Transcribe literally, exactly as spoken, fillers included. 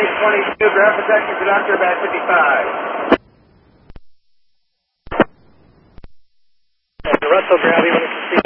twenty-two, ground protection for Doctor Bat fifty-five. Doctor Russell, gravity, when you can see